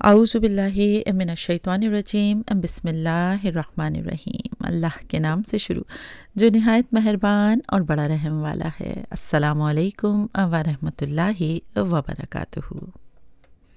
आऊज़ु बिल्लाहि मिनश्शैतानिर्रजीम बिस्मिल्लाहिर्रहमानिर्रहीम। अल्लाह के नाम से शुरू जो निहायत मेहरबान और बड़ा रहम वाला है। अस्सलामु अलैकुम व रहमतुल्लाहि व बरकातुहू।